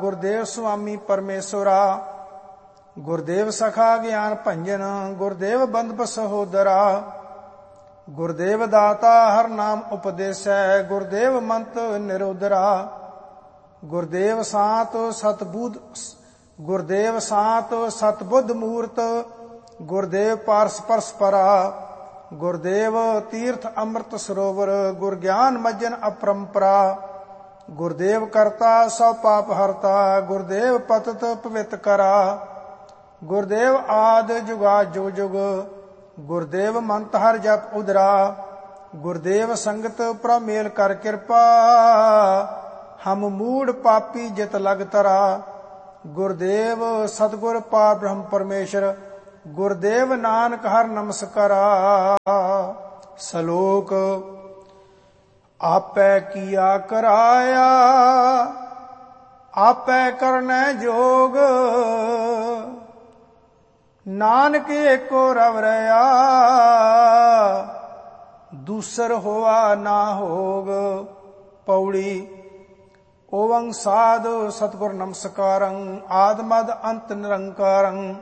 ਗੁਰਦੇਵ ਸੁਆਮੀ ਪਰਮੇਸ਼ਵਰਾ। ਗੁਰਦੇਵ ਸਖਾ ਗਿਆਨ ਭੰਜਨ, ਗੁਰਦੇਵ ਬੰਧਪ ਸਹੋਦਰਾ। ਗੁਰਦੇਵ ਦਾਤਾ ਹਰ ਨਾਮ ਉਪਦੇਸੈ, ਗੁਰਦੇਵ ਮੰਤ ਨਿਰੋਦਰਾ। ਗੁਰਦੇਵ ਸਾਤ ਸਤਬੁੱਧ ਮੂਰਤ, ਗੁਰਦੇਵ ਪਾਰਸ ਪਰਸਪਰਾ। ਗੁਰਦੇਵ ਤੀਰਥ ਅੰਮ੍ਰਿਤ ਸਰੋਵਰ, ਗੁਰ ਗਿਆਨ ਮੱਜਨ ਅਪਰੰਪਰਾ। ਗੁਰਦੇਵ ਕਰਤਾ ਸਭ ਪਾਪ ਹਰਤਾ, ਗੁਰਦੇਵ ਪਤਿਤ ਪਵਿੱਤ ਕਰਾ। ਗੁਰਦੇਵ ਆਦ ਜੁਗਾ ਜੁਗ ਜੁਗ, ਗੁਰਦੇਵ ਮੰਤ ਹਰ ਜਪ ਉਦਰਾ। ਗੁਰਦੇਵ ਸੰਗਤ ਪ੍ਰਮੇਲ ਕਰ ਕਿਰਪਾ, ਹਮ ਮੂੜ ਪਾਪੀ ਜਿਤ ਲਗ ਤਰਾ। ਗੁਰਦੇਵ ਸਤਿਗੁਰ ਪਾਰ ਬ੍ਰਹਮ ਪਰਮੇਸ਼ਰ, ਗੁਰਦੇਵ ਨਾਨਕ ਹਰ ਨਮਸਕਾਰਾ। ਸ਼ਲੋਕ। ਆਪੈ ਕੀਆ ਕਰਾਇਆ, ਆਪੈ ਕਰਨੈ ਜੋਗ। ਨਾਨਕ ਏਕੋ ਰਵ ਰਹਾ, ਦੂਸਰ ਹੋਆ ਨਾ ਹੋਗ। ਪੌੜੀ। ਓਵੰ ਸਾਧ ਸਤਿਗੁਰ ਨਮਸਕਾਰੰ, ਆਦ ਮਦ ਅੰਤ ਨਿਰੰਕਾਰੰ।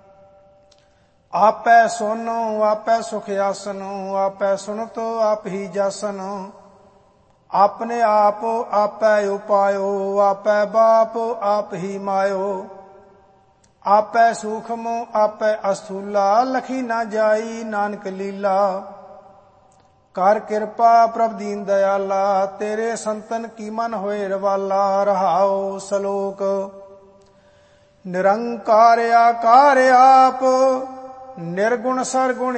ਆਪੈ ਸੋਨੋ ਆਪੈ ਸੁਖ ਆਸਨੋ, ਆਪੈ ਸੁਨਤ ਆਪ ਹੀ ਜਾਸਨ। ਆਪਣੇ ਆਪ ਆਪੈ ਉਪਾਇਓ, ਆਪੈ ਬਾਪ ਆਪ ਹੀ ਮਾਇਓ। ਆਪੈ ਸੂਖਮ ਆਪੈ ਅਸਥੂਲਾ, ਲਖੀ ਨਾ ਜਾਈ ਨਾਨਕ ਲੀਲਾ। ਕਰ ਕਿਰਪਾ ਪ੍ਰਭ ਦੀਨ ਦਇਆਲਾ, ਤੇਰੇ ਸੰਤਨ ਕੀ ਮਨ ਹੋਏ ਰਵਾਲਾ। ਰਹਾਉ। ਸ਼ਲੋਕ। ਨਿਰੰਕਾਰ ਆਕਾਰ ਆਪ, ਨਿਰਗੁਣ ਸਰਗੁਣ